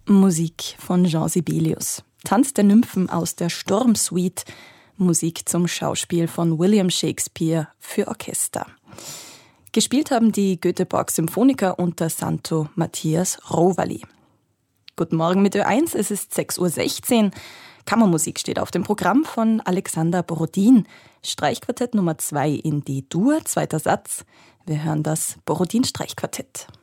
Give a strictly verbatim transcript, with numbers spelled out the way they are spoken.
Musik von Jean Sibelius. Tanz der Nymphen aus der Sturmsuite. Musik zum Schauspiel von William Shakespeare für Orchester. Gespielt haben die Göteborg Symphoniker unter Santo Matthias Rovali. Guten Morgen mit Ö eins, es ist sechs Uhr sechzehn. Kammermusik steht auf dem Programm von Alexander Borodin. Streichquartett Nummer zwei in D-Dur, zweiter Satz. Wir hören das Borodin-Streichquartett.